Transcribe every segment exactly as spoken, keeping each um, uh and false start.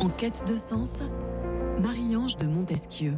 En quête de sens, Marie-Ange de Montesquieu.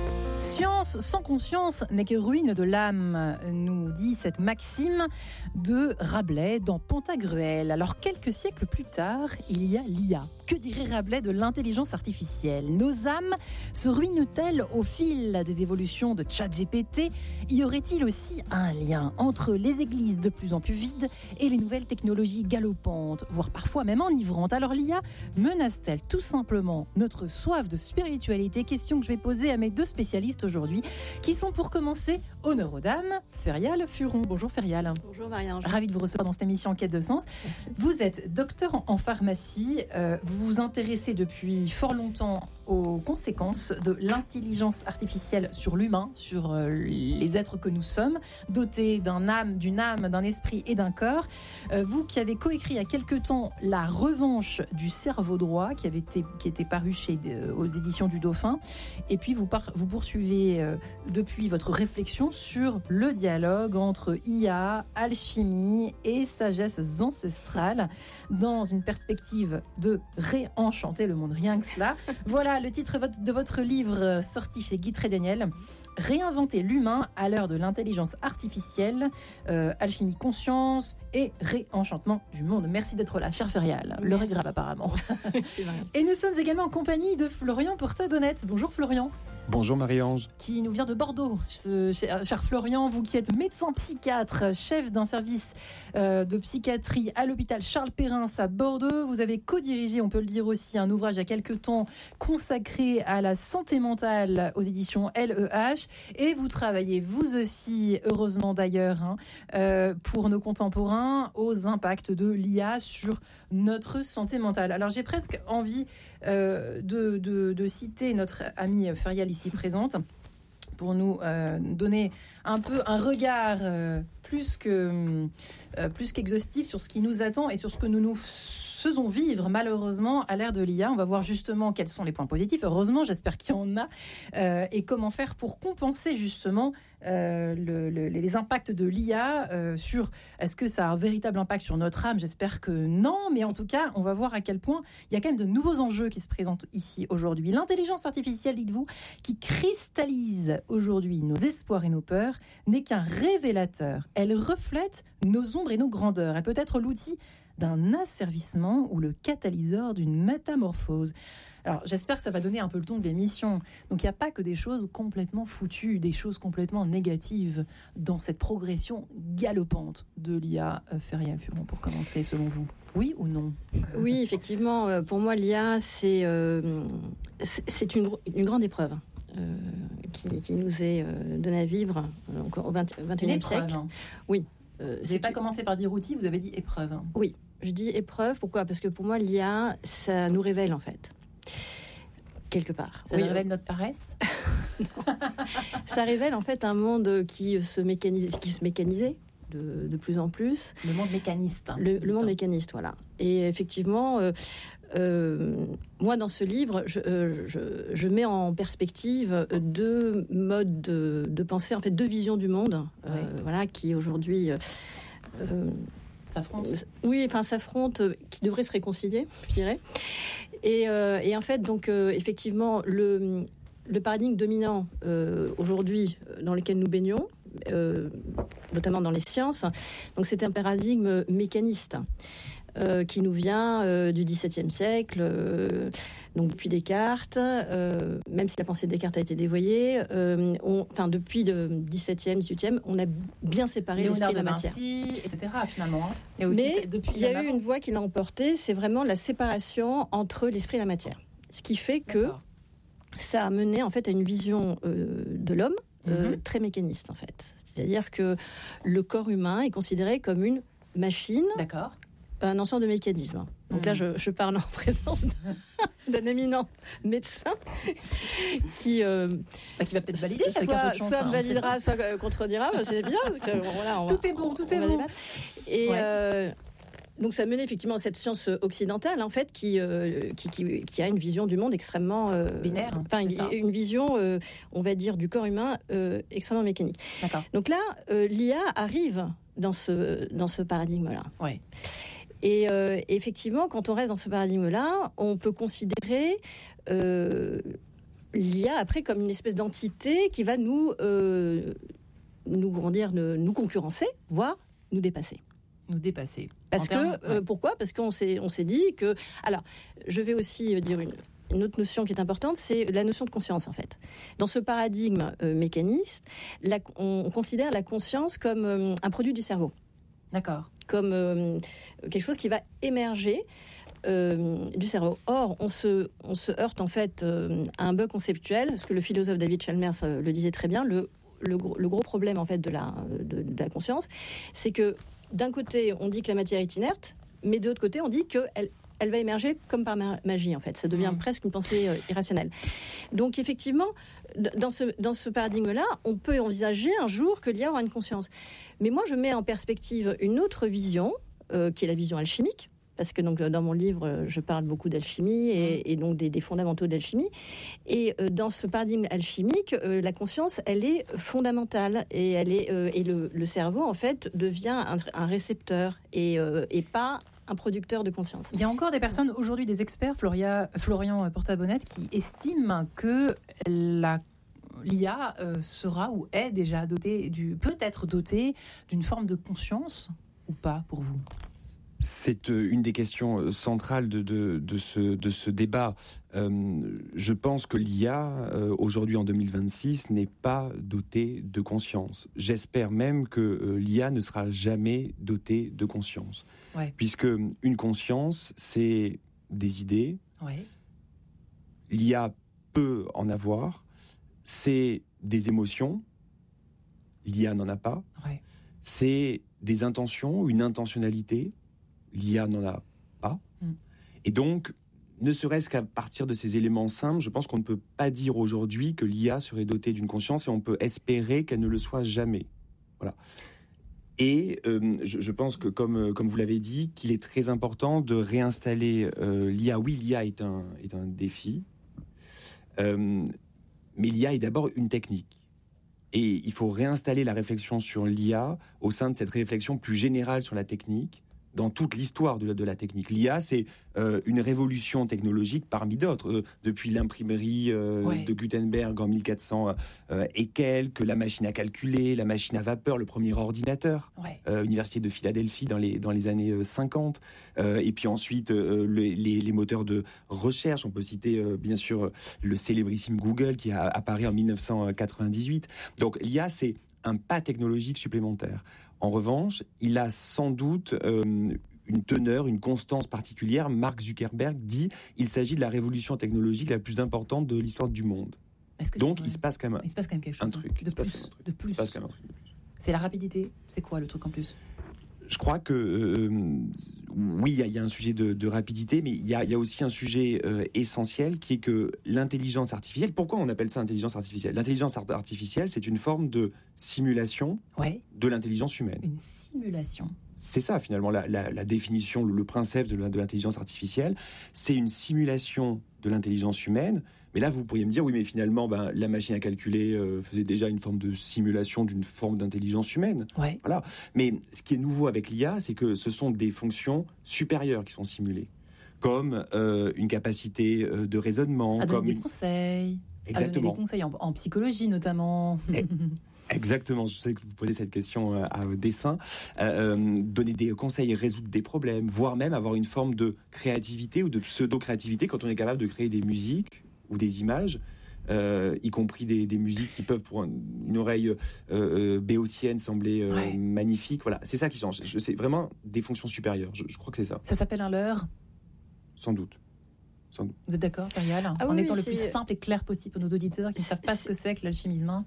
Science sans conscience n'est que ruine de l'âme, nous dit cette maxime de Rabelais dans Pantagruel. Alors quelques siècles plus tard, il y a l'I A. Que dirait Rabelais de l'intelligence artificielle ? Nos âmes se ruinent-elles au fil des évolutions de ChatGPT ? Y aurait-il aussi un lien entre les églises de plus en plus vides et les nouvelles technologies galopantes, voire parfois même enivrantes ? Alors l'I A menace-t-elle tout simplement notre soif de spiritualité ? Question que je vais poser à mes deux spécialistes aujourd'hui, qui sont pour commencer honneur aux dames, Ferial Furon. Bonjour Ferial. Bonjour Marie-Ange. Ravie de vous recevoir dans cette émission En quête de sens. Merci. Vous êtes docteur en, en pharmacie, euh, vous vous intéressez depuis fort longtemps aux conséquences de l'intelligence artificielle sur l'humain, sur euh, les êtres que nous sommes, dotés d'un âme, d'une âme, d'un esprit et d'un corps. Euh, vous qui avez coécrit il y a quelque temps La revanche du cerveau droit, qui avait été, qui était paru chez, euh, aux éditions du Dauphin, et puis vous, par, vous poursuivez euh, depuis votre réflexion sur le dialogue entre I A, alchimie et sagesse ancestrale, dans une perspective de réenchanter le monde, rien que cela. Voilà le titre de votre livre sorti chez Guy Trédaniel. Réinventer l'humain à l'heure de l'intelligence artificielle, euh, alchimie conscience et réenchantement du monde. Merci d'être là, cher Ferial. L'heure est grave apparemment. C'est vrai. Et nous sommes également en compagnie de Florian Porta-Bonnette. Bonjour Florian. Bonjour Marie-Ange. Qui nous vient de Bordeaux. Ce, cher, cher Florian, vous qui êtes médecin psychiatre, chef d'un service euh, de psychiatrie à l'hôpital Charles Perrin à Bordeaux, vous avez co-dirigé, on peut le dire aussi, un ouvrage il y a quelques temps consacré à la santé mentale aux éditions L E H. Et vous travaillez, vous aussi, heureusement d'ailleurs, hein, euh, pour nos contemporains, aux impacts de l'I A sur notre santé mentale. Alors j'ai presque envie euh, de, de, de citer notre amie Ferial ici présente, pour nous euh, donner un peu un regard euh, plus que euh, plus qu'exhaustif sur ce qui nous attend et sur ce que nous nous faisons vivre malheureusement à l'ère de l'I A. On va voir justement quels sont les points positifs, heureusement, j'espère qu'il y en a, euh, et comment faire pour compenser justement euh, le, le, les impacts de l'I A euh, sur, est-ce que ça a un véritable impact sur notre âme ? J'espère que non, mais en tout cas, on va voir à quel point il y a quand même de nouveaux enjeux qui se présentent ici aujourd'hui. L'intelligence artificielle, dites-vous, qui cristallise aujourd'hui nos espoirs et nos peurs, n'est qu'un révélateur. Elle reflète nos ombres et nos grandeurs. Elle peut être l'outil d'un asservissement ou le catalyseur d'une métamorphose. Alors, j'espère que ça va donner un peu le ton de l'émission. Donc, il n'y a pas que des choses complètement foutues, des choses complètement négatives dans cette progression galopante de l'I A. Ferial Furon, pour commencer, selon vous. Oui ou non ? Oui, effectivement, pour moi, l'I A, c'est, euh, c'est, c'est une, une grande épreuve euh, qui, qui nous est euh, donnée à vivre euh, encore au vingt et unième siècle. Hein. Oui. Euh, vous n'avez pas une... commencé par dire outil, vous avez dit épreuve. Oui, je dis épreuve. Pourquoi ? Parce que pour moi, l'I A, ça nous révèle en fait. Quelque part. Ça oui, révèle notre paresse. Ça révèle en fait un monde qui se mécanise, qui se mécanisait de, de plus en plus. Le monde mécaniste. Hein, le, le monde mécaniste, voilà. Et effectivement, euh, euh, moi dans ce livre, je, euh, je, je mets en perspective deux modes de, de pensée, en fait deux visions du monde, euh, oui. Voilà, qui aujourd'hui euh, s'affrontent. Euh, oui, enfin s'affrontent, qui devraient se réconcilier, je dirais. Et, euh, et en fait, donc euh, effectivement, le, le paradigme dominant euh, aujourd'hui dans lequel nous baignons, euh, notamment dans les sciences, donc c'est un paradigme mécaniste. Euh, qui nous vient euh, du dix-septième siècle, euh, donc depuis Descartes, euh, même si la pensée de Descartes a été dévoyée, euh, on, enfin depuis le dix-septième, dix-huitième, on a bien séparé l'esprit de la matière. Vinci, et cetera finalement. Hein. Et aussi, mais depuis il y a eu une voie qui l'a emporté, c'est vraiment la séparation entre l'esprit et la matière. Ce qui fait que D'accord. ça a mené en fait à une vision euh, de l'homme euh, mm-hmm. très mécaniste en fait. C'est-à-dire que le corps humain est considéré comme une machine. D'accord. Un ensemble de mécanismes. Donc mmh. là, je, je parle en présence d'un, d'un éminent médecin qui, euh, bah, qui va peut-être valider, soit, avec un peu de chance, soit hein, validera, soit contredira. Bah, c'est bien. Parce que, bon, voilà, on tout va, est bon, on, tout on est bon. Débattre. Et ouais. euh, donc ça menait effectivement à cette science occidentale, en fait, qui euh, qui, qui, qui a une vision du monde extrêmement euh, binaire. Enfin, une, une vision, euh, on va dire, du corps humain euh, extrêmement mécanique. D'accord. Donc là, euh, l'I A arrive dans ce dans ce paradigme-là. Ouais. Et euh, effectivement, quand on reste dans ce paradigme-là, on peut considérer euh, l'I A après comme une espèce d'entité qui va nous, euh, nous, comment dire, nous concurrencer, voire nous dépasser. Nous dépasser. Parce que, termes, euh, ouais. pourquoi ? Parce qu'on s'est, on s'est dit que... Alors, je vais aussi dire une... Une autre notion qui est importante, c'est la notion de conscience, en fait. Dans ce paradigme euh, mécaniste, la, on, on considère la conscience comme euh, un produit du cerveau. D'accord. Comme euh, quelque chose qui va émerger euh, du cerveau. Or, on se, on se heurte, en fait, euh, à un bug conceptuel, parce que le philosophe David Chalmers euh, le disait très bien, le, le, gros, le gros problème, en fait, de la, de, de la conscience, c'est que, d'un côté, on dit que la matière est inerte, mais de l'autre côté, on dit qu'elle elle va émerger comme par magie, en fait. Ça devient mmh. presque une pensée euh, irrationnelle. Donc, effectivement, dans ce, dans ce paradigme-là, on peut envisager un jour que l'I A aura une conscience. Mais moi, je mets en perspective une autre vision, euh, qui est la vision alchimique, parce que donc, dans mon livre, je parle beaucoup d'alchimie et, mmh. et donc des, des fondamentaux de l'alchimie. Et euh, dans ce paradigme alchimique, euh, la conscience, elle est fondamentale. Et, elle est, euh, et le, le cerveau, en fait, devient un, un récepteur et, euh, et pas... un producteur de conscience. Il y a encore des personnes, aujourd'hui des experts, Floria, Florian Porta-Bonnette, qui estiment que la, l'I A euh, sera ou est déjà dotée, du, peut-être dotée d'une forme de conscience ou pas pour vous ? C'est une des questions centrales de, de, de, ce, de ce débat. Euh, je pense que l'I A, euh, aujourd'hui en deux mille vingt-six, n'est pas dotée de conscience. J'espère même que euh, l'I A ne sera jamais dotée de conscience. Ouais. Puisque une conscience, c'est des idées. Ouais. L'I A peut en avoir. C'est des émotions. L'I A n'en a pas. Ouais. C'est des intentions, une intentionnalité. L'I A n'en a pas. Mm. Et donc, ne serait-ce qu'à partir de ces éléments simples, je pense qu'on ne peut pas dire aujourd'hui que l'I A serait dotée d'une conscience et on peut espérer qu'elle ne le soit jamais. Voilà. Et euh, je, je pense que, comme, comme vous l'avez dit, qu'il est très important de réinstaller euh, l'I A. Oui, l'I A est un, est un défi, euh, mais l'I A est d'abord une technique. Et il faut réinstaller la réflexion sur l'I A au sein de cette réflexion plus générale sur la technique, dans toute l'histoire de la, de la technique. L'I A, c'est euh, une révolution technologique parmi d'autres. Euh, depuis l'imprimerie euh, ouais. de Gutenberg en mille quatre cents euh, et quelques, la machine à calculer, la machine à vapeur, le premier ordinateur, ouais. euh, Université de Philadelphie dans les, dans les années cinquante. Euh, et puis ensuite, euh, le, les, les moteurs de recherche. On peut citer, euh, bien sûr, le célébrissime Google qui a apparu en mille neuf cent quatre-vingt-dix-huit. Donc l'I A, c'est un pas technologique supplémentaire. En revanche, il a sans doute euh, une teneur, une constance particulière. Mark Zuckerberg dit qu'il s'agit de la révolution technologique la plus importante de l'histoire du monde. Donc il se passe quand même, il se passe quand même quelque chose un truc. De plus. De plus. Il se passe quand même un truc de plus. C'est la rapidité. C'est quoi le truc en plus ? Je crois que euh, oui, il y, y a un sujet de, de rapidité, mais il y, y a aussi un sujet euh, essentiel qui est que l'intelligence artificielle. Pourquoi on appelle ça intelligence artificielle ? L'intelligence artificielle, c'est une forme de simulation ouais. de l'intelligence humaine. Une simulation. C'est ça finalement la, la, la définition, le, le principe de, de l'intelligence artificielle. C'est une simulation de l'intelligence humaine. Mais là, vous pourriez me dire, oui, mais finalement, ben, la machine à calculer euh, faisait déjà une forme de simulation d'une forme d'intelligence humaine. Ouais. Voilà. Mais ce qui est nouveau avec l'I A, c'est que ce sont des fonctions supérieures qui sont simulées, comme euh, une capacité euh, de raisonnement. À donner comme des une... conseils. Exactement. À donner des conseils en, en psychologie, notamment. Et... Exactement, je sais que vous posez cette question à dessein. Euh, donner des conseils, résoudre des problèmes, voire même avoir une forme de créativité ou de pseudo-créativité quand on est capable de créer des musiques ou des images, euh, y compris des, des musiques qui peuvent, pour une oreille euh, euh, béotienne, sembler euh, ouais. magnifiques. Voilà, c'est ça qui change. C'est vraiment des fonctions supérieures. Je, je crois que c'est ça. Ça s'appelle un leurre ? Sans doute. Sans doute. Vous êtes d'accord, Périal ? Ah En oui, étant oui, le plus simple et clair possible pour nos auditeurs qui ne savent pas ce que c'est que l'alchimisme.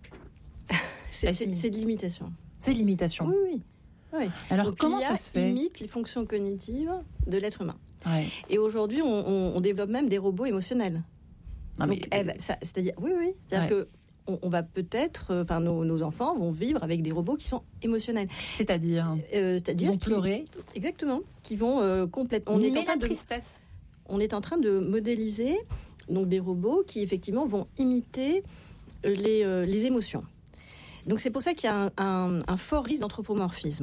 C'est, c'est, c'est de l'imitation. C'est de l'imitation. Oui, oui. oui. Alors, donc, comment l'I A ça se fait ? imite les fonctions cognitives de l'être humain. Ouais. Et aujourd'hui, on, on, on développe même des robots émotionnels. Non, donc, mais... elle, ça, c'est-à-dire, oui, oui. C'est-à-dire ouais. que on, on va peut-être, enfin, nos, nos enfants vont vivre avec des robots qui sont émotionnels. C'est-à-dire, euh, c'est-à-dire ils vont pleurer. Qui, exactement. Qui vont euh, complètement. On est est en train de de tristesse. On est en train de modéliser donc des robots qui effectivement vont imiter les, euh, les émotions. Donc c'est pour ça qu'il y a un, un, un fort risque d'anthropomorphisme.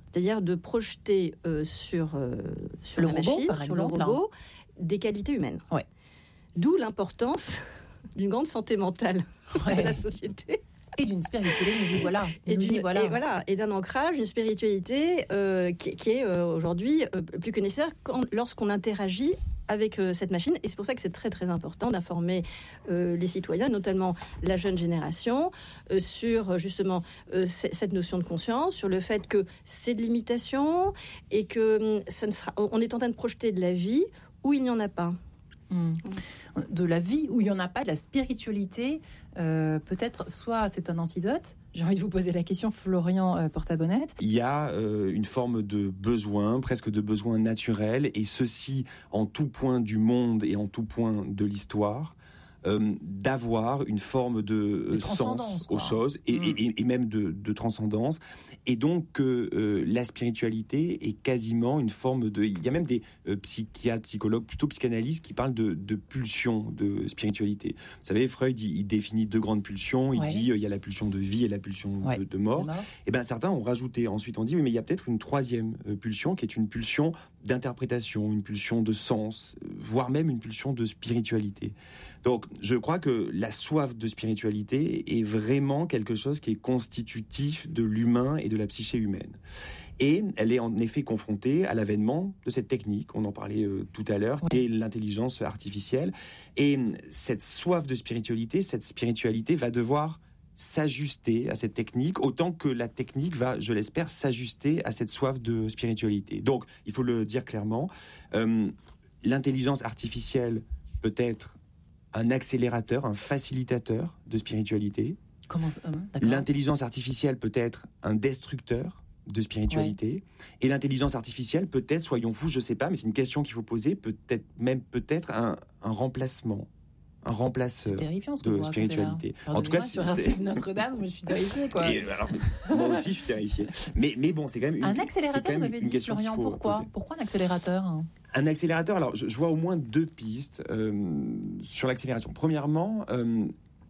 c'est-à-dire de projeter euh, sur, euh, sur le la robot, machine, par sur exemple, le robot, des qualités humaines. Ouais. D'où l'importance d'une grande santé mentale Ouais. de la société. Et d'une spiritualité, nous y voilà. Et, nous y d'une- voilà. et voilà, et d'un ancrage, une spiritualité euh, qui, qui est euh, aujourd'hui euh, plus que nécessaire quand- lorsqu'on interagit avec euh, cette machine. Et c'est pour ça que c'est très très important d'informer euh, les citoyens, notamment la jeune génération, euh, sur euh, justement euh, c- cette notion de conscience, sur le fait que c'est de l'imitation et que hum, ça ne sera, on est en train de projeter de la vie où il n'y en a pas. Hmm. De la vie où il n'y en a pas, de la spiritualité, euh, peut-être soit c'est un antidote. J'ai envie de vous poser la question, Florian euh, Porta-Bonnette. Il y a euh, une forme de besoin, presque de besoin naturel, et ceci en tout point du monde et en tout point de l'histoire, euh, d'avoir une forme de, euh, De transcendance, sens quoi. aux choses, et, Mm. et- et même de, de transcendance. Et donc que euh, la spiritualité est quasiment une forme de... Il y a même des euh, psychiatres, psychologues, plutôt psychanalystes, qui parlent de, de pulsion de spiritualité. Vous savez, Freud, il, il définit deux grandes pulsions. Il Ouais. dit euh, il y a la pulsion de vie et la pulsion Ouais. de, de mort. Demain. Et bien certains ont rajouté, ensuite on dit, oui mais il y a peut-être une troisième euh, pulsion qui est une pulsion d'interprétation, une pulsion de sens, euh, voire même une pulsion de spiritualité. Donc je crois que la soif de spiritualité est vraiment quelque chose qui est constitutif de l'humain et de la psyché humaine. Et elle est en effet confrontée à l'avènement de cette technique, on en parlait euh, tout à l'heure, qui est l'intelligence artificielle. Et euh, cette soif de spiritualité, cette spiritualité va devoir s'ajuster à cette technique, autant que la technique va, je l'espère, s'ajuster à cette soif de spiritualité. Donc, il faut le dire clairement, euh, l'intelligence artificielle peut être un accélérateur, un facilitateur de spiritualité. Comment ça- euh, d'accord. L'intelligence artificielle peut être un destructeur de spiritualité. Et l'intelligence artificielle peut être, soyons fous, je sais pas, mais c'est une question qu'il faut poser, peut-être même peut-être un, un remplacement, un C'est remplaceur terrifiant ce que de vous racontez là. spiritualité. En tout cas, Pardonnez-moi, sur c'est- un c'est- site Notre-Dame, je suis terrifiée, quoi. Et, alors, moi aussi, je suis terrifié. Mais, mais bon, c'est quand même une, Un c'est accélérateur, quand même vous avez une dit, question Florian, qu'il faut pourquoi poser. Pourquoi un accélérateur hein Un accélérateur, alors je, je vois au moins deux pistes euh, sur l'accélération. Premièrement, euh,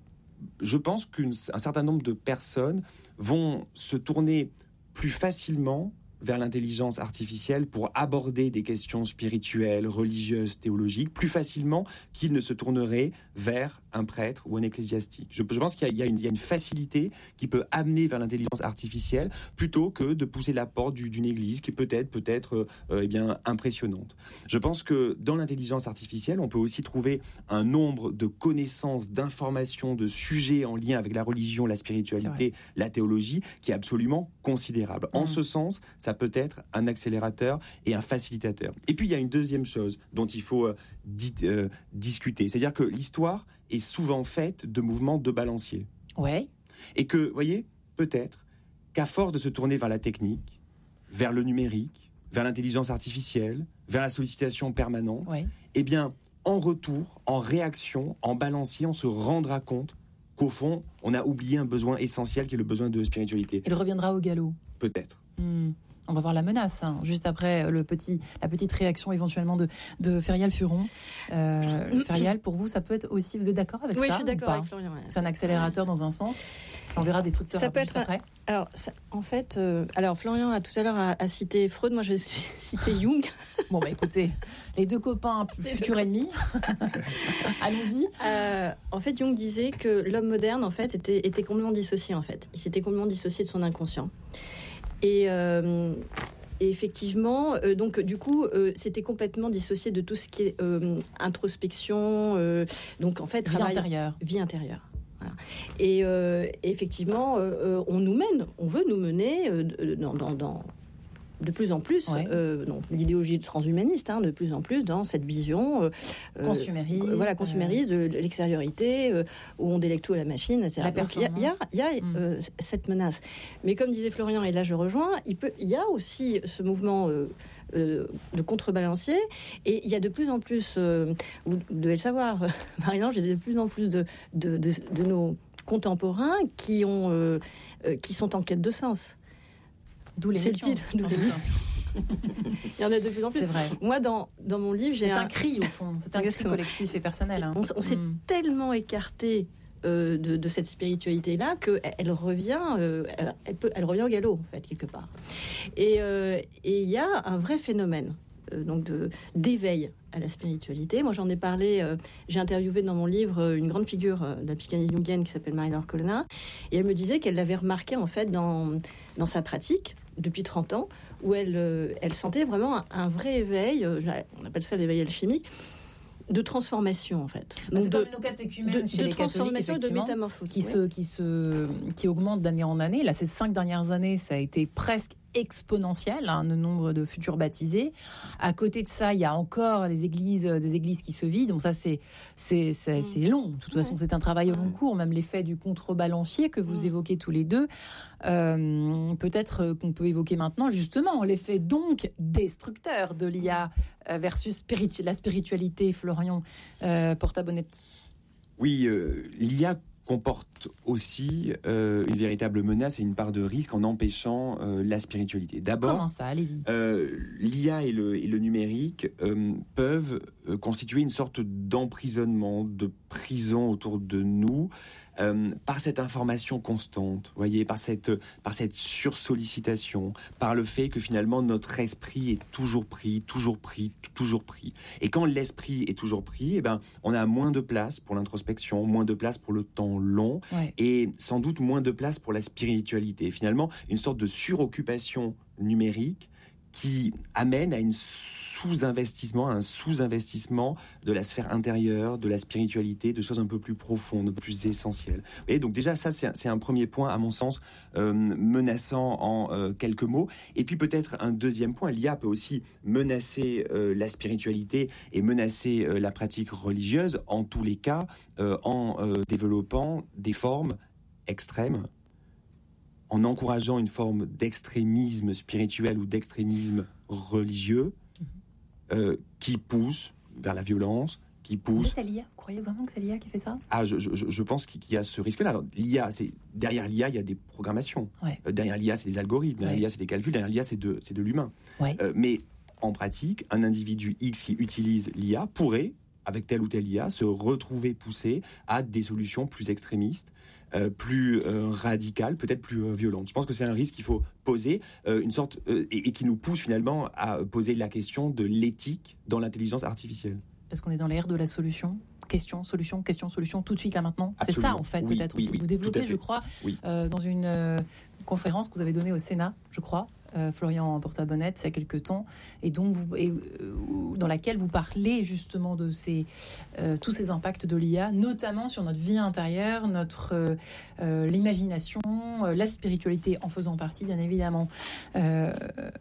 je pense qu'un certain nombre de personnes vont se tourner plus facilement vers l'intelligence artificielle pour aborder des questions spirituelles, religieuses, théologiques, plus facilement qu'ils ne se tourneraient vers un prêtre ou un ecclésiastique. Je, je pense qu'il y a, il y a une, il y a une facilité qui peut amener vers l'intelligence artificielle plutôt que de pousser la porte du- d'une église qui peut-être peut être euh, eh bien impressionnante. Je pense que dans l'intelligence artificielle, on peut aussi trouver un nombre de connaissances, d'informations, de sujets en lien avec la religion, la spiritualité, la théologie, qui est absolument considérable. En Mmh. ce sens, ça peut être un accélérateur et un facilitateur. Et puis, il y a une deuxième chose dont il faut euh, dit- euh, discuter. C'est-à-dire que l'histoire est souvent faite de mouvements de balancier. Ouais. Et que, vous voyez, peut-être qu'à force de se tourner vers la technique, vers le numérique, vers l'intelligence artificielle, vers la sollicitation permanente, Ouais. eh bien, en retour, en réaction, en balancier, on se rendra compte qu'au fond, on a oublié un besoin essentiel qui est le besoin de spiritualité. Il reviendra au galop. Peut-être. Hmm. On va voir la menace, hein, juste après le petit, la petite réaction éventuellement de, de Ferial Furon. Euh, Ferial, pour vous, ça peut être aussi... Vous êtes d'accord avec Oui, ça je suis ou d'accord pas avec Florian. ouais. C'est un accélérateur dans un sens. On verra destructeur Ça peut juste être un- après. Alors, ça- en fait, euh, alors Florian a tout à l'heure a, a cité Freud, moi je vais citer Jung. Bon, bah écoutez, les deux copains, futurs ennemis. Allons-y. Euh, en fait, Jung disait que l'homme moderne, en fait, était, était complètement dissocié, en fait. Il s'était complètement dissocié de son inconscient. Et, euh, et effectivement, euh, donc du coup, euh, c'était complètement dissocié de tout ce qui est euh, introspection. euh, donc en fait, Vie travail- intérieure. vie intérieure. Voilà. Et euh, effectivement, euh, euh, on nous mène, on veut nous mener euh, de- dans, dans- dans- de plus en plus, Ouais. euh, non, l'idéologie transhumaniste, hein, de plus en plus dans cette vision euh, euh, Consumériste. euh, voilà, consumériste de l'extériorité, euh, où on délègue tout à la machine, et cetera. La Donc, il y a, il y a, il y a, Mm. euh, cette menace. Mais comme disait Florian, et là je rejoins, il, peut, il y a aussi ce mouvement euh, euh, de contrebalancier, et il y a de plus en plus, euh, vous devez le savoir, Marie-Ange, il y a de plus en plus de, de, de, de nos contemporains qui, ont, euh, euh, qui sont en quête de sens. D'où C'est le l'émission. titre, d'où l'émission. Il y en a de plus en plus. C'est vrai. Moi, dans, dans mon livre, j'ai C'est un... un cri, au fond. C'est un cri Exactement. collectif et personnel. hein. On, s- on s'est Mm. tellement écarté euh, de, de cette spiritualité-là qu'elle elle revient, euh, elle, elle, peut, elle revient au galop, en fait, quelque part. Et euh, et il y a un vrai phénomène euh, donc de, d'éveil à la spiritualité. Moi, j'en ai parlé, euh, j'ai interviewé dans mon livre euh, une grande figure euh, de la psychanalyse jungienne qui s'appelle Marie-Laure Colonna, et elle me disait qu'elle l'avait remarqué, en fait, dans, dans sa pratique, depuis trente ans, où elle, euh, elle sentait vraiment un, un vrai éveil, euh, on appelle ça l'éveil alchimique, de transformation, en fait. Bah, c'est de, comme nos catéchumènes de, chez de les transformation catholiques, et de métamorphose. qui, Oui. se, qui, se, qui augmente d'année en année. Là, ces cinq dernières années, ça a été presque exponentiel, hein, le nombre de futurs baptisés. À côté de ça, il y a encore les églises, des églises qui se vident. Donc ça, c'est, c'est, c'est, c'est long. De toute façon, c'est un travail au long cours. Même l'effet du contrebalancier que vous évoquez tous les deux, euh, peut-être qu'on peut évoquer maintenant justement l'effet donc destructeur de l'I A versus spiritu- la spiritualité. Florian euh, Porta-Bonnet. Oui, euh, l'I A comporte aussi euh, une véritable menace et une part de risque en empêchant euh, la spiritualité. D'abord, comment ça, allez-y. Euh, l'I A et le, et le numérique euh, peuvent euh, constituer une sorte d'emprisonnement, de prison autour de nous, euh, par cette information constante, voyez, par cette, par cette sursollicitation, par le fait que finalement notre esprit est toujours pris, toujours pris, toujours pris. Et quand l'esprit est toujours pris, eh ben, on a moins de place pour l'introspection, moins de place pour le temps long, Ouais. et sans doute moins de place pour la spiritualité. Finalement, une sorte de suroccupation numérique qui amène à une sous-investissement, un sous-investissement de la sphère intérieure, de la spiritualité, de choses un peu plus profondes, plus essentielles. Et donc déjà, ça, c'est un, c'est un premier point, à mon sens, euh, menaçant en euh, quelques mots. Et puis peut-être un deuxième point, l'I A peut aussi menacer euh, la spiritualité et menacer euh, la pratique religieuse, en tous les cas, euh, en euh, développant des formes extrêmes, en encourageant une forme d'extrémisme spirituel ou d'extrémisme religieux, euh, qui pousse vers la violence, qui pousse... C'est l'I A. Vous croyez vraiment que c'est l'I A qui fait ça? Ah, je, je, je pense qu'il y a ce risque-là. Alors, l'I A, c'est, derrière l'I A, il y a des programmations. Ouais. Euh, derrière l'I A, c'est des algorithmes. Derrière Ouais. l'I A, c'est des calculs. Derrière l'I A, c'est de, c'est de l'humain. Ouais. Euh, mais en pratique, un individu X qui utilise l'I A pourrait, avec telle ou telle I A, se retrouver poussé à des solutions plus extrémistes, Euh, plus euh, radicale, peut-être plus euh, violente. Je pense que c'est un risque qu'il faut poser, euh, une sorte, euh, et, et qui nous pousse finalement à poser la question de l'éthique dans l'intelligence artificielle. Parce qu'on est dans l'ère de la solution. Question, solution, question, solution, tout de suite là maintenant. Absolument. C'est ça en fait, Oui, peut-être oui, aussi. oui, Vous tout développez, à fait. je crois, Oui. euh, dans une euh, conférence que vous avez donnée au Sénat, je crois, euh, Florian Porta-Bonnet, il y a quelques temps, et donc vous, et, euh, dans laquelle vous parlez justement de ces, euh, tous ces impacts de l'I A, notamment sur notre vie intérieure, notre euh, euh, l'imagination, euh, la spiritualité en faisant partie, bien évidemment. Euh,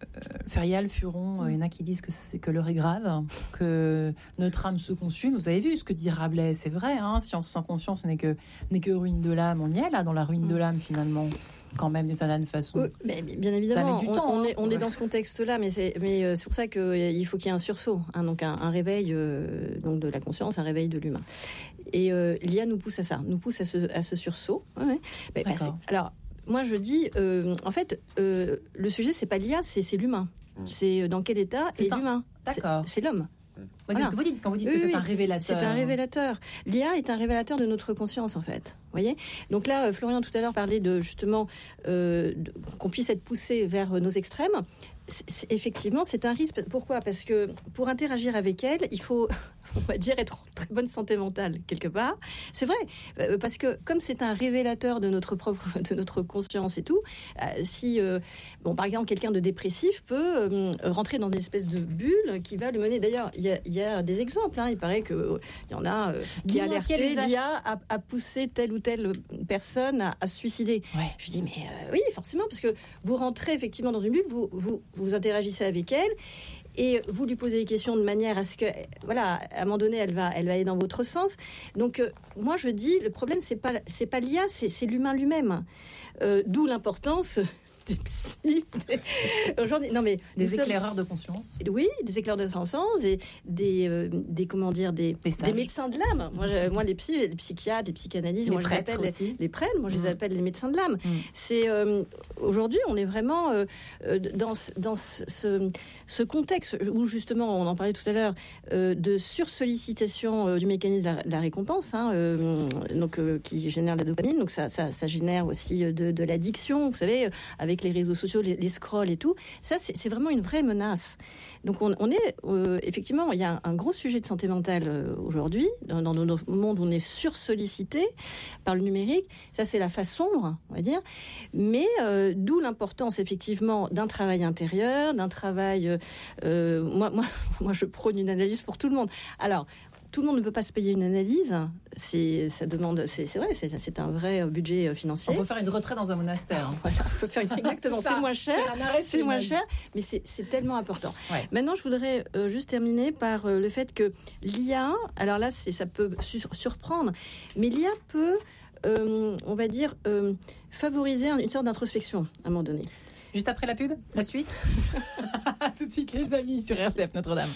Ferial, Furon, euh, il y en a qui disent que, c'est, que l'heure est grave, que notre âme se consume. Vous avez vu ce que dit Rabelais, c'est vrai, hein, science sans conscience n'est que, n'est que ruine de l'âme. On y est là, dans la ruine de l'âme finalement. Quand même, d'une certaine façon. Oui, mais bien évidemment, ça met du on, temps, on hein. est, on est dans ce contexte-là, mais c'est, mais euh, c'est pour ça qu'il faut qu'il y ait un sursaut, hein, donc un, un réveil euh, donc de la conscience, un réveil de l'humain. Et euh, l'I A nous pousse à ça, nous pousse à ce, à ce sursaut. Ouais. Mais, bah, c'est, alors, moi je dis, euh, en fait, euh, le sujet c'est pas l'I A, c'est, c'est l'humain. Mmh. C'est dans quel état c'est est un... l'humain. D'accord. C'est, c'est l'homme. Ouais, c'est voilà. Ce que vous dites quand vous dites oui, que c'est oui, un révélateur. C'est un révélateur. L'I A est un révélateur de notre conscience, en fait. Voyez. Donc là, Florian tout à l'heure parlait de justement euh, de, qu'on puisse être poussé vers nos extrêmes. C'est, c'est, effectivement, c'est un risque. Pourquoi ? Parce que pour interagir avec elle, il faut, on va dire, être en très bonne santé mentale quelque part. C'est vrai, euh, parce que comme c'est un révélateur de notre propre, de notre conscience et tout, euh, si, euh, bon, par exemple, quelqu'un de dépressif peut euh, rentrer dans des espèces de bulles qui va le mener. D'ailleurs, il y, y a des exemples. Hein, il paraît que euh, il y en a euh, qui alerté l'I A à, à pousser telle ou telle personne à, à se suicider. Ouais. Je dis mais euh, oui, forcément, parce que vous rentrez effectivement dans une bulle, vous vous vous interagissez avec elle et vous lui posez des questions de manière à ce que, voilà, à un moment donné, elle va, elle va aller dans votre sens. Donc, euh, moi, je dis, le problème, c'est pas, c'est pas l'I A, c'est, c'est l'humain lui-même. Euh, d'où l'importance des psys, des... aujourd'hui, non mais des éclaireurs sommes... de conscience. Oui, des éclaireurs de conscience, des, des, euh, des comment dire, des, des, des médecins de l'âme. Moi, je, moi, les psys, les psychiatres, les psychanalystes, les moi, je les appelle les, les prêtres. Moi, je mmh. les appelle les médecins de l'âme. Mmh. C'est euh, aujourd'hui, on est vraiment euh, dans dans ce, ce contexte où justement, on en parlait tout à l'heure, euh, de sursollicitation euh, du mécanisme de la, de la récompense, hein, euh, donc euh, qui génère la dopamine. Donc ça, ça, ça génère aussi de, de l'addiction. Vous savez, avec les réseaux sociaux, les, les scrolls et tout. Ça, c'est, c'est vraiment une vraie menace. Donc on, on est euh, effectivement, il y a un, un gros sujet de santé mentale euh, aujourd'hui dans, dans notre monde où on est sursollicité par le numérique. Ça, c'est la face sombre, on va dire. Mais euh, d'où l'importance effectivement d'un travail intérieur, d'un travail. Euh, moi, moi, moi, je prône une analyse pour tout le monde. Alors. Tout le monde ne peut pas se payer une analyse. C'est, ça demande, c'est, c'est vrai, c'est, c'est un vrai budget financier. On peut faire une retraite dans un monastère. Voilà, on peut faire une, exactement. Ça, c'est moins cher. C'est moins cher, mais c'est, c'est tellement important. Ouais. Maintenant, je voudrais euh, juste terminer par euh, le fait que l'I A, alors là, c'est, ça peut sur, surprendre, mais l'I A peut, euh, on va dire, euh, favoriser une sorte d'introspection à un moment donné. Juste après la pub, la suite. Tout de suite, les amis, sur R C F Notre-Dame.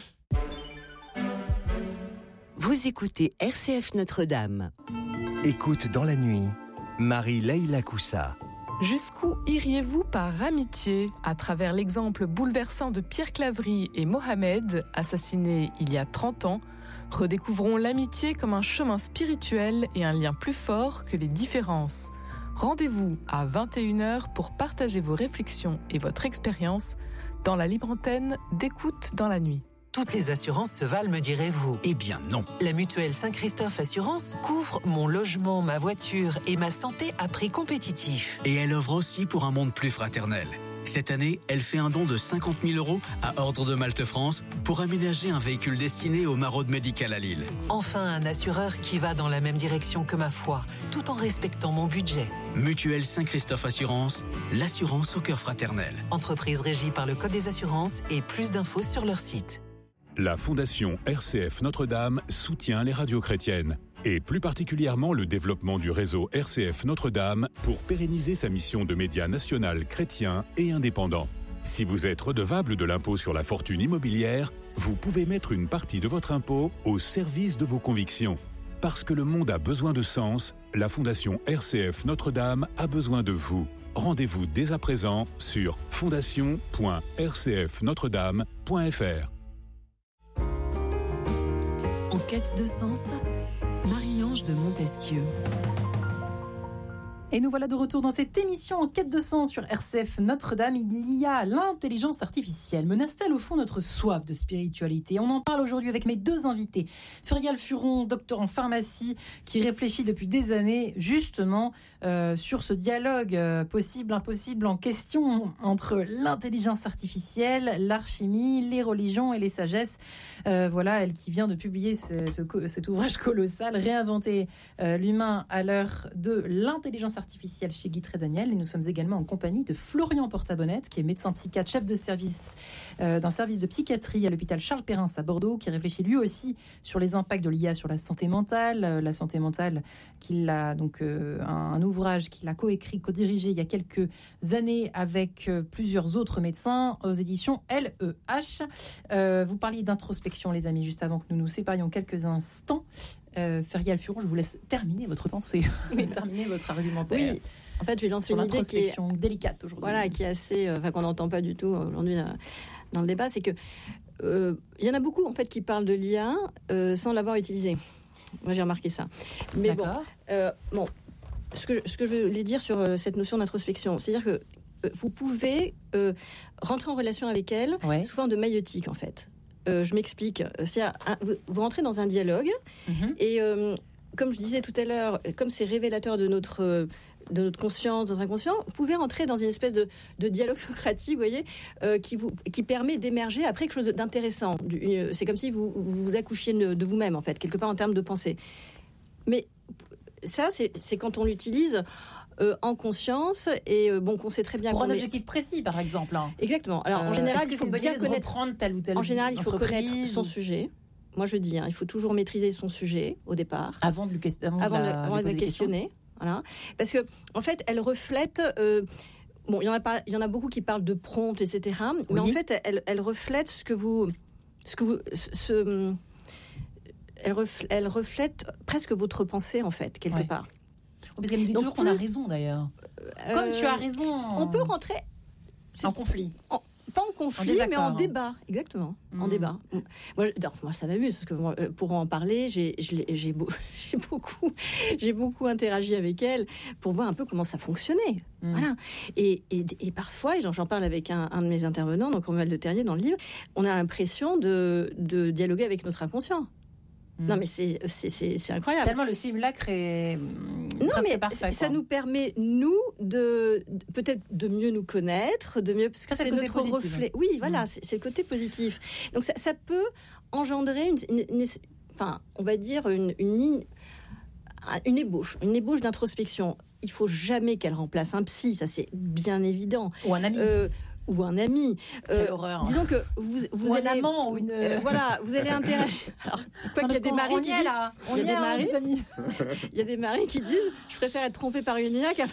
Vous écoutez R C F Notre-Dame. Écoute dans la nuit, Marie-Leila Coussa. Jusqu'où iriez-vous par amitié ? À travers l'exemple bouleversant de Pierre Claverie et Mohamed, assassinés il y a trente ans, redécouvrons l'amitié comme un chemin spirituel et un lien plus fort que les différences. Rendez-vous à vingt et une heures pour partager vos réflexions et votre expérience dans la libre antenne d'Écoute dans la nuit. Toutes les assurances se valent, me direz-vous. Eh bien non. La mutuelle Saint-Christophe Assurance couvre mon logement, ma voiture et ma santé à prix compétitif. Et elle offre aussi pour un monde plus fraternel. Cette année, elle fait un don de cinquante mille euros à Ordre de Malte France pour aménager un véhicule destiné au Maraude médical à Lille. Enfin, un assureur qui va dans la même direction que ma foi, tout en respectant mon budget. Mutuelle Saint-Christophe Assurance, l'assurance au cœur fraternel. Entreprise régie par le Code des assurances et plus d'infos sur leur site. La Fondation R C F Notre-Dame soutient les radios chrétiennes et plus particulièrement le développement du réseau R C F Notre-Dame pour pérenniser sa mission de média national chrétien et indépendant. Si vous êtes redevable de l'impôt sur la fortune immobilière, vous pouvez mettre une partie de votre impôt au service de vos convictions. Parce que le monde a besoin de sens, la Fondation R C F Notre-Dame a besoin de vous. Rendez-vous dès à présent sur fondation point r c f notre dame point f r. En quête de sens, Marie-Ange de Montesquieu. Et nous voilà de retour dans cette émission En quête de sens sur R C F Notre-Dame. Il y a l'intelligence artificielle. Menace-t-elle au fond notre soif de spiritualité ? On en parle aujourd'hui avec mes deux invités. Ferial Furon, docteur en pharmacie, qui réfléchit depuis des années justement euh, sur ce dialogue euh, possible, impossible en question entre l'intelligence artificielle, l'alchimie, les religions et les sagesses. Euh, voilà, elle qui vient de publier ce, ce, cet ouvrage colossal, Réinventer euh, l'humain à l'heure de l'intelligence artificielle chez Guy Trédaniel. Et nous sommes également en compagnie de Florian Porta-Bonnette, qui est médecin psychiatre, chef de service euh, d'un service de psychiatrie à l'hôpital Charles Perrin à Bordeaux, qui réfléchit lui aussi sur les impacts de l'I A sur la santé mentale. Euh, la santé mentale, qu'il a donc euh, un, un ouvrage qu'il a coécrit, co-dirigé il y a quelques années avec euh, plusieurs autres médecins aux éditions L E H. Euh, vous parliez d'introspection, les amis, juste avant que nous nous séparions quelques instants. Euh, Ferial Furon, je vous laisse terminer votre pensée, oui. terminer votre argumentaire. Oui, en fait, je vais lancer sur une idée qui est délicate aujourd'hui. Voilà, qui est assez, enfin euh, qu'on n'entend pas du tout aujourd'hui euh, dans le débat, c'est que il euh, y en a beaucoup en fait qui parlent de l'I A euh, sans l'avoir utilisé. Moi, j'ai remarqué ça. Mais D'accord. bon, euh, bon, ce que ce que je voulais dire sur euh, cette notion d'introspection, c'est-à-dire que euh, vous pouvez euh, rentrer en relation avec elle ouais. sous forme de maïeutique, en fait. Euh, je m'explique. C'est un, vous, vous rentrez dans un dialogue mm-hmm. et euh, comme je disais tout à l'heure, comme c'est révélateur de notre, euh, de notre conscience, de notre inconscient, vous pouvez rentrer dans une espèce de, de dialogue socratique, vous voyez, euh, qui, vous, qui permet d'émerger après quelque chose d'intéressant. Du, c'est comme si vous, vous, vous accouchiez de, de vous-même, en fait, quelque part en termes de pensée. Mais ça, c'est, c'est quand on l'utilise Euh, en conscience et euh, bon qu'on sait très bien pour qu'on un objectif est... précis par exemple. Hein. Exactement. Alors euh, en général il faut bien connaître telle ou telle en général il faut connaître ou... son sujet. Moi je dis hein, il faut toujours maîtriser son sujet au départ avant de le question... avant avant de, de, la... avant de, de la questionner. Voilà. Parce que en fait elle reflète euh, bon, il y en a pas, il y en a beaucoup qui parlent de prompt, et cetera. Mais Oui. en fait, elle, elle reflète ce que vous, ce que vous, ce, elle, reflète, elle reflète presque votre pensée en fait quelque Ouais. part. Parce qu'elle me dit Donc, toujours qu'on a plus- raison d'ailleurs. Euh, Comme tu as raison. On peut rentrer en conflit. en- pas en conflit, désaccord, mais en hein. débat, exactement, en Mm. débat. Moi, je- alors, moi, ça m'amuse parce que moi, euh, pour en parler, j'ai, je l'ai- j'ai, beau- j'ai beaucoup, j'ai beaucoup interagi avec elle pour voir un peu comment ça fonctionnait. Mm. Voilà. Et, et, et parfois, et j'en, j'en parle avec un, un de mes intervenants, donc Romuald de Terrier dans le livre, on a l'impression de, de dialoguer avec notre inconscient. Mm. Non, mais c'est, c'est, c'est, c'est incroyable. Tellement le simulacre est Non, presque mais parfait. ça quoi. nous permet, nous, de, de- peut-être de mieux nous connaître, de mieux, parce que Ça, c'est c'est le côté notre positif. reflet. Oui, voilà, Mm. c'est, c'est le côté positif. Donc ça, ça peut engendrer une, une- une- enfin, on va dire une, une, ligne- une ébauche, une ébauche d'introspection. Il faut jamais qu'elle remplace un psy, ça c'est bien évident. Ou un ami. Euh, ou un ami. Quelle Euh, horreur. Disons que vous, vous Ou un allez, amant ou une. euh, voilà, vous allez interagir. Alors, quoi Non, qu'il y a parce des qu'on- maris on qui y est disent, là. On il y a y des est, hein, maris- les amis. il y a des maris qui disent, je préfère être trompé par une I A qu'à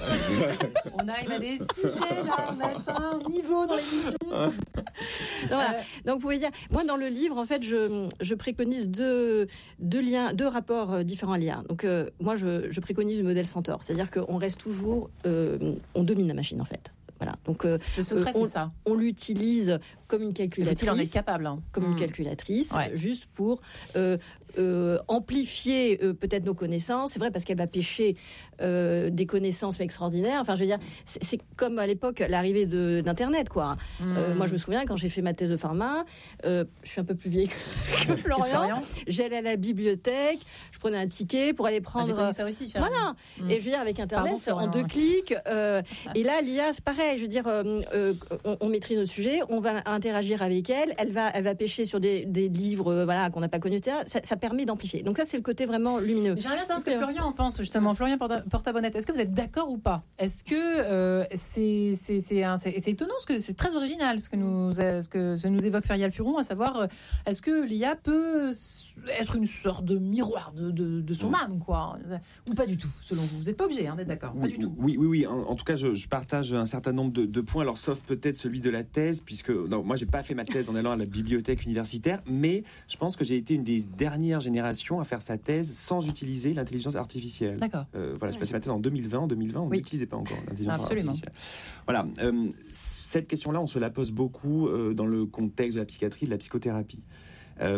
On arrive à des sujets là. On atteint un niveau dans l'émission. Donc, voilà. Euh, Donc, vous pouvez dire, moi, dans le livre, en fait, je, je préconise deux, deux liens, deux rapports euh, différents à l'I A. Donc, euh, moi, je, je préconise le modèle Centaure, c'est-à-dire qu'on reste toujours, euh, on domine la machine, en fait. Voilà. Donc, euh, Le secret, Euh, on- c'est ça. on l'utilise comme une calculatrice. Faut-il en être capable hein. comme Mm. une calculatrice, Ouais. juste pour euh, euh, amplifier euh, peut-être nos connaissances. C'est vrai parce qu'elle va pêcher euh, des connaissances mais extraordinaires. Enfin, je veux dire, c'est, c'est comme à l'époque l'arrivée de, d'Internet, quoi. Euh, Mm. moi, je me souviens quand j'ai fait ma thèse de pharma, euh, je suis un peu plus vieille que, que Que Florian. Florian. J'allais à la bibliothèque, je prenais un ticket pour aller Ah, prendre. J'ai connu ça aussi. Cher. Voilà. Mm. Et je veux dire, avec Internet, Pardon, c'est en Florian. deux clics. euh, et là, l'I A, c'est pareil. Je veux dire, euh, euh, on, on maîtrise notre sujet, on va interagir avec elle, elle va, elle va pêcher sur des, des livres euh, voilà, qu'on n'a pas connus, et cetera. Ça, ça permet d'amplifier. Donc ça, c'est le côté vraiment lumineux. J'aimerais bien savoir ce que Parce que- Florian en pense, justement. Florian Porta- Porta-Bonnette, est-ce que vous êtes d'accord ou pas? Est-ce que euh, c'est, c'est, c'est, un- c'est, c'est étonnant, parce que c'est très original ce que nous, ce que, ce que nous évoque Ferial Furon, à savoir, euh, est-ce que l'I A peut s- être une sorte de miroir de, de, de son Mm. âme, quoi? Ou pas du tout, selon vous? Vous n'êtes pas obligé hein, d'être d'accord. Pas Oui, du tout. oui, oui, oui. En, en tout cas, je, je partage un certain nombre de, de points, alors sauf peut-être celui de la thèse, puisque non, moi, j'ai pas fait ma thèse en allant à la bibliothèque universitaire, mais je pense que j'ai été une des dernières générations à faire sa thèse sans utiliser l'intelligence artificielle. D'accord. Euh, voilà, j'ai passé ma thèse en deux mille vingt. En deux mille vingt, on Oui. n'utilisait pas encore l'intelligence Absolument. artificielle. Voilà. euh, cette question-là, on se la pose beaucoup euh, dans le contexte de la psychiatrie, de la psychothérapie. Euh,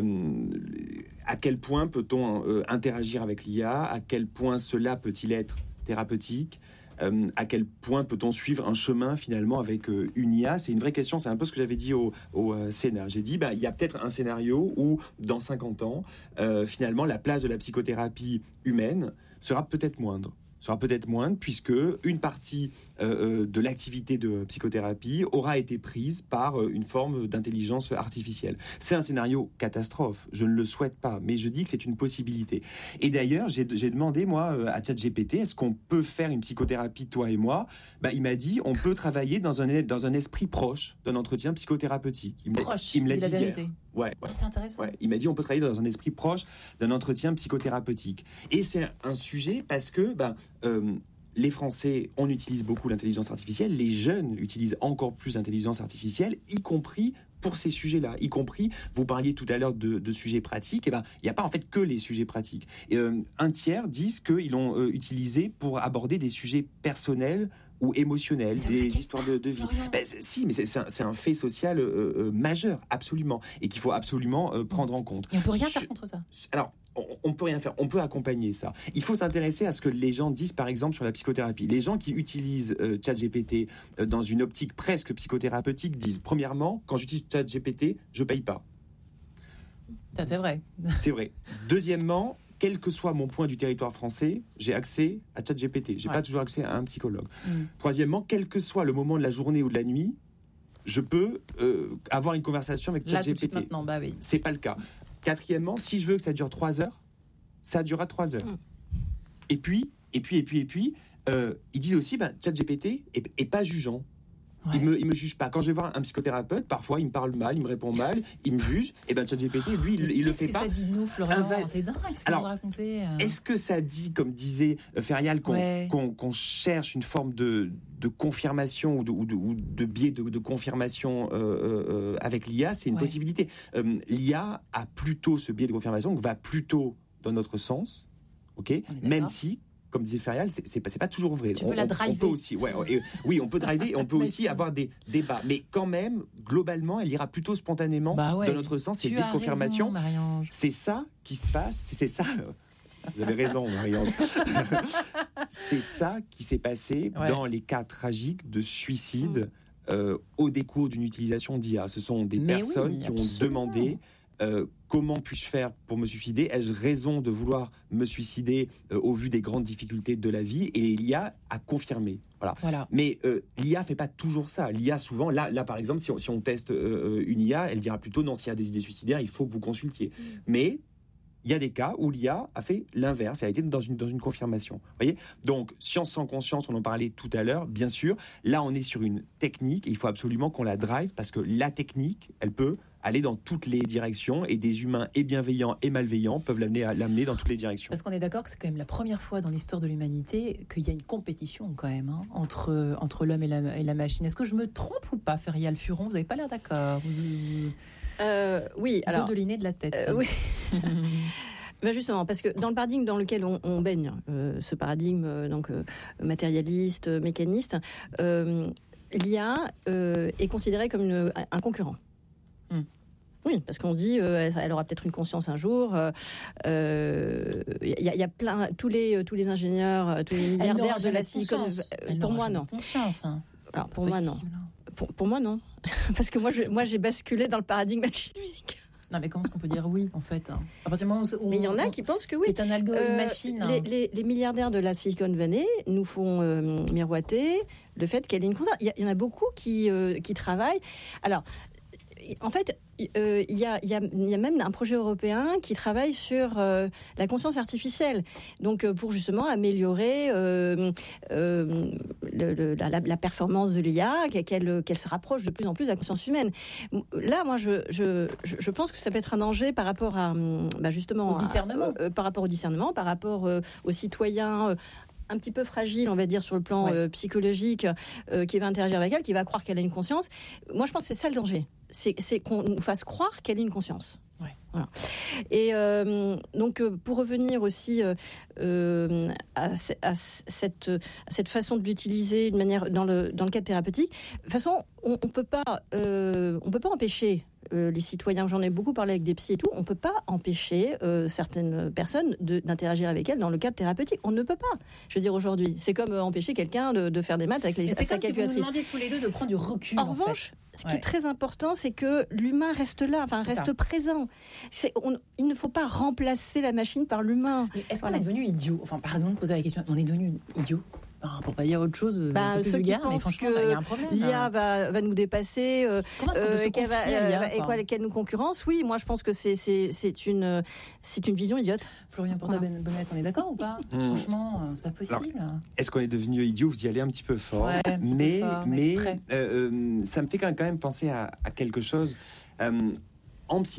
à quel point peut-on euh, interagir avec l'I A? À quel point cela peut-il être thérapeutique? Euh, à quel point peut-on suivre un chemin finalement avec euh, une I A? C'est une vraie question, c'est un peu ce que j'avais dit au, au euh, Sénat. J'ai dit, bah, il y a peut-être un scénario où dans cinquante ans, euh, finalement, la place de la psychothérapie humaine sera peut-être moindre. sera peut-être moindre puisque une partie euh, euh, de l'activité de psychothérapie aura été prise par euh, une forme d'intelligence artificielle. C'est un scénario catastrophe, je ne le souhaite pas, mais je dis que c'est une possibilité. Et d'ailleurs, j'ai, j'ai demandé, moi, euh, à ChatGPT, est-ce qu'on peut faire une psychothérapie, toi et moi? Bah, il m'a dit, on peut travailler dans un, dans un esprit proche d'un entretien psychothérapeutique. Il me l'a- Proche, il me l'a dit la dit hier. vérité. Ouais, ouais. Ah, c'est intéressant. Ouais, il m'a dit on peut travailler dans un esprit proche d'un entretien psychothérapeutique. Et c'est un sujet parce que ben, euh, les Français, on utilise beaucoup l'intelligence artificielle, les jeunes utilisent encore plus l'intelligence artificielle, y compris pour ces sujets-là, y compris, vous parliez tout à l'heure de, de sujets pratiques, et ben il n'y a pas en fait que les sujets pratiques. Et, euh, un tiers disent qu'ils l'ont euh, utilisé pour aborder des sujets personnels ou émotionnels, C'est des ça qui est histoires de, de vie. Florian. Ben, c'est- si, mais c'est, c'est, un, c'est un fait social euh, euh, majeur, absolument, et qu'il faut absolument euh, prendre en compte. Et on peut rien Sur- faire contre ça. Alors, on, on peut rien faire, on peut accompagner ça. Il faut s'intéresser à ce que les gens disent, par exemple, sur la psychothérapie. Les gens qui utilisent euh, ChatGPT euh, dans une optique presque psychothérapeutique disent, premièrement, quand j'utilise ChatGPT, je paye pas. Ça, c'est vrai. C'est vrai. Deuxièmement, quel que soit mon point du territoire français, j'ai accès à ChatGPT. J'ai Ouais. pas toujours accès à un psychologue. Mm. Troisièmement, quel que soit le moment de la journée ou de la nuit, je peux euh, avoir une conversation avec Là, tout de suite, ChatGPT. maintenant, bah oui. C'est pas le cas. Quatrièmement, si je veux que ça dure trois heures, ça durera trois heures. Mm. Et puis, et puis, et puis, et puis, euh, ils disent aussi, ben, ChatGPT est, est pas jugeant. Ouais. Il me, il me juge pas. Quand je vais voir un psychothérapeute, parfois il me parle mal, il me répond mal, il me juge. Et ben ChatGPT, lui, il, il le fait que pas. Ça dit nous, Florian, va... c'est dingue ce que Alors, vous racontez. Euh... Est-ce que ça dit, comme disait Ferial, qu'on, ouais. qu'on, qu'on cherche une forme de, de confirmation ou de, ou de, ou de biais de, de confirmation euh, euh, avec l'I A? C'est une ouais. possibilité. Euh, L'I A a plutôt ce biais de confirmation, va plutôt dans notre sens, ok, même si. Comme disait Ferial, c'est, c'est, c'est pas toujours vrai. Tu on, peux la driver. On peut aussi, ouais, et, oui, on peut driver et on peut aussi avoir des débats. Mais quand même, globalement, elle ira plutôt spontanément bah ouais. dans notre sens. C'est le biais de confirmation. Raison, c'est ça qui se passe. C'est, c'est ça. Vous avez raison, Marie-Ange. C'est ça qui s'est passé ouais. dans les cas tragiques de suicide mmh. euh, au décours d'une utilisation d'I A. Ce sont des Mais personnes oui, qui absolument. ont demandé. Euh, comment puis-je faire pour me suicider? Ai-je raison de vouloir me suicider euh, au vu des grandes difficultés de la vie? Et l'I A a confirmé. Voilà. Voilà. Mais euh, l'I A fait pas toujours ça. L'I A souvent, là, là par exemple, si on, si on teste euh, une I A, elle dira plutôt non, s'il y a des idées suicidaires, il faut que vous consultiez. Mmh. Mais il y a des cas où l'I A a fait l'inverse, elle a été dans une, dans une confirmation. Vous voyez? Donc, science sans conscience, on en parlait tout à l'heure, bien sûr. Là, on est sur une technique et il faut absolument qu'on la drive parce que la technique, elle peut aller dans toutes les directions et des humains et bienveillants et malveillants peuvent l'amener, à, l'amener dans toutes les directions. Parce qu'on est d'accord que c'est quand même la première fois dans l'histoire de l'humanité qu'il y a une compétition quand même hein, entre, entre l'homme et la, et la machine. Est-ce que je me trompe ou pas, Ferial Furon? Vous n'avez pas l'air d'accord. Vous, vous... Euh, oui, alors... de l'inné de la tête. Euh, oui. Ben justement, parce que dans le paradigme dans lequel on, on baigne, euh, ce paradigme euh, donc euh, matérialiste, euh, mécaniste, euh, l'I A euh, est considérée comme une, un concurrent. Mm. Oui, parce qu'on dit euh, elle aura peut-être une conscience un jour. Il euh, y, y a plein, tous les tous les ingénieurs, tous les milliardaires de la Silicon. Elle pour moi, non. Conscience, hein. Alors pour moi, non. Pour, pour moi, non. Parce que moi, je, moi, j'ai basculé dans le paradigme machine unique. Non, mais comment est-ce qu'on peut dire oui, en fait hein? À partir du moment où on, mais il y en a qui pensent que oui. C'est un algorithme euh, machine. Hein. Les, les, les milliardaires de la Silicon Valley nous font euh, miroiter le fait qu'elle est une conscience. Il y, y en a beaucoup qui, euh, qui travaillent. Alors, en fait, euh, il, y a, il, y a, il y a même un projet européen qui travaille sur euh, la conscience artificielle, donc euh, pour justement améliorer euh, euh, le, le, la, la performance de l'I A, qu'elle, qu'elle se rapproche de plus en plus de la conscience humaine. Là, moi, je, je, je pense que ça peut être un danger par rapport à, bah justement, au discernement, à, euh, par rapport au discernement, par rapport euh, aux citoyens. Euh, un petit peu fragile, on va dire, sur le plan ouais. euh, psychologique, euh, qui va interagir avec elle, qui va croire qu'elle a une conscience. Moi, je pense que c'est ça le danger. C'est, c'est qu'on nous fasse croire qu'elle a une conscience. Ouais. Voilà. Et euh, donc, euh, pour revenir aussi euh, euh, à, à, cette, à cette façon de l'utiliser de manière, dans, le, dans le cadre thérapeutique, de toute façon, on ne peut pas, euh, on peut pas empêcher Euh, les citoyens, j'en ai beaucoup parlé avec des psys et tout, on ne peut pas empêcher euh, certaines personnes de, d'interagir avec elles dans le cadre thérapeutique. On ne peut pas. Je veux dire, aujourd'hui, c'est comme euh, empêcher quelqu'un de, de faire des maths avec les, sa calculatrice. C'est comme si vous nous demandiez tous les deux de prendre du recul. En, en revanche, fait. ce qui ouais. est très important, c'est que l'humain reste là, enfin reste ça. présent. C'est, on, il ne faut pas remplacer la machine par l'humain. Mais est-ce voilà. qu'on est devenu idiot? Enfin, pardon de poser la question. On est devenu idiot? Enfin, pour pas dire autre chose, bah, ceux vulgaire, qui pensent que il y a un problème, l'I A va, va nous dépasser, euh, Comment est-ce qu'on peut se qu'elle va, confier à l'I A, et quoi, qu'elle nous concurrence. Oui, moi je pense que c'est, c'est, c'est, une, c'est une vision idiote. Florian Porta-Bonnette, on est d'accord ou pas? mmh. Franchement, c'est pas possible. Alors, est-ce qu'on est devenu idiot? Vous y allez un petit peu fort. Ouais, un petit mais peu fort, mais euh, euh, ça me fait quand même penser à, à quelque chose. Euh, en psy